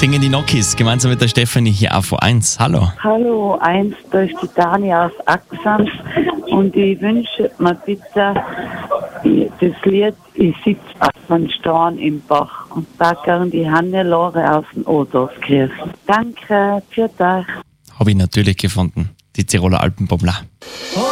singen die Nokis gemeinsam mit der Stefanie hier auf A1. Hallo. Hallo, da ist die Tanja aus Axams und ich wünsche mir bitte das Lied Ich sitz auf dem Stein im Bach und da gern die Hannelore aus dem Odorskirch. Danke, für dich. Habe ich natürlich gefunden. Die Tiroler Alpenbummler.